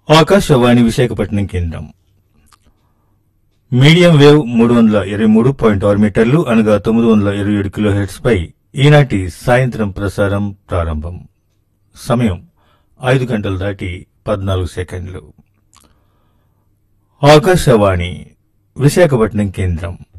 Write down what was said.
ఆకాశవాణి విశాఖపట్నం కేంద్రం medium wave 323.6 మీటర్లు అనగా 927 కిలోహెర్ట్జ్ పై ఈనాటి సాయంత్రం ప్రసారం ప్రారంభం. సమయం 5 గంటలు దాటి 14 సెకండ్లు. ఆకాశవాణి విశాఖపట్నం కేంద్రం